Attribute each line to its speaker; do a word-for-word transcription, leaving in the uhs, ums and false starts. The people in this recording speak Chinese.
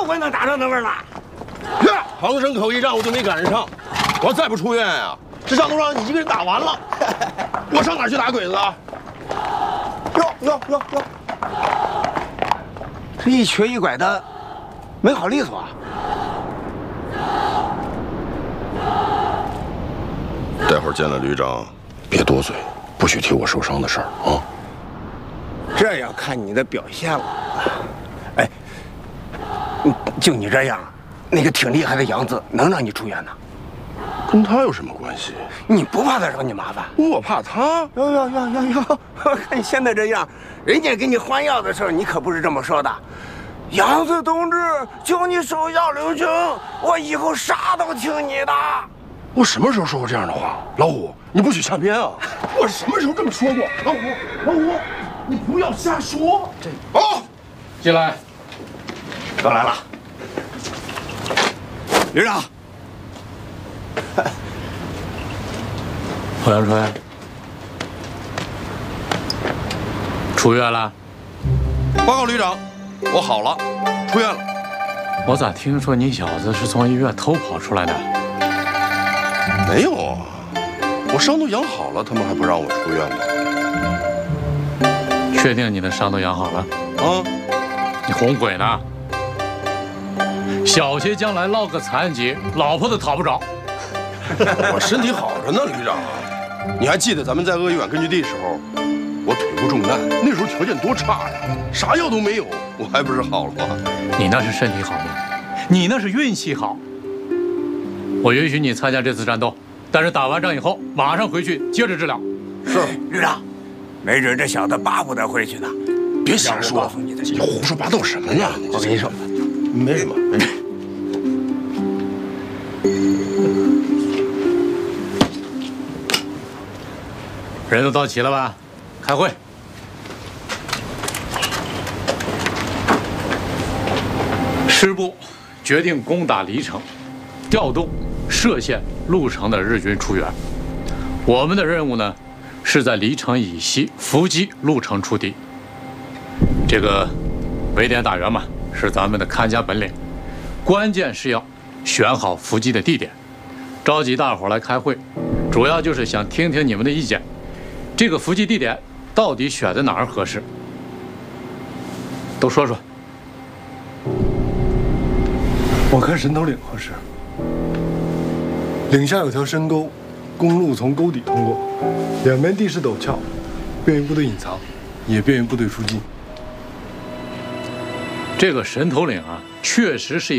Speaker 1: 回能打上那份了。
Speaker 2: 呀，彭省口一仗我就没赶上，我再不出院啊，这仗都让你一个人打完了，我上哪儿去打鬼子啊？
Speaker 1: 哟哟哟哟，这一瘸一拐的，没好利索啊。
Speaker 2: 待会儿见了旅长，别多嘴，不许提我受伤的事儿啊。
Speaker 1: 这要看你的表现了。哎，就你这样，那个挺厉害的杨子能让你出院呢？
Speaker 2: 跟他有什么关系？
Speaker 1: 你不怕他找你麻烦？
Speaker 2: 我怕他。
Speaker 1: 哟哟哟哟哟！看你现在这样，人家给你换药的时候，你可不是这么说的。杨子同志，求你手下留情，我以后啥都听你的。
Speaker 2: 我什么时候说过这样的话？老虎，你不许瞎编啊！我什么时候这么说过？老虎，老虎，你不要瞎说。这哦，
Speaker 3: 进来。
Speaker 1: 都来了，旅长。
Speaker 3: 侯阳春，出院了？
Speaker 2: 报告旅长，我好了，出院了。
Speaker 3: 我咋听说你小子是从医院偷跑出来的？
Speaker 2: 没有啊，我伤都养好了，他们还不让我出院吗？
Speaker 3: 确定你的伤都养好了？
Speaker 2: 啊，
Speaker 3: 你哄鬼呢？小些将来落个残疾，老婆都讨不着。
Speaker 2: 我身体好着呢，旅长。你还记得咱们在鄂豫皖根据地时候，我腿部中弹，那时候条件多差呀，啥药都没有，我还不是好了吗？
Speaker 3: 你那是身体好吗？你那是运气好。我允许你参加这次战斗，但是打完仗以后马上回去接着治疗。
Speaker 2: 是，
Speaker 1: 旅长，没准这小子巴不得回去呢。
Speaker 2: 别瞎说，
Speaker 1: 告诉你的，
Speaker 2: 你胡说八道什么呢？
Speaker 1: 我跟你说，
Speaker 2: 没什么，没什么。
Speaker 3: 人都到齐了吧？开会。师部决定攻打黎城，调动歙县、鹿城的日军出援。我们的任务呢，是在黎城以西伏击鹿城出敌。这个围点打援嘛，是咱们的看家本领。关键是要选好伏击的地点。召集大伙来开会，主要就是想听听你们的意见。这个伏击地点到底选在哪儿合适？都说说。
Speaker 4: 我看神头岭合适。岭下有条深沟，公路从沟底通过，两边地势陡峭，便于部队隐藏，也便于部队出击。
Speaker 3: 这个神头岭啊，确实是一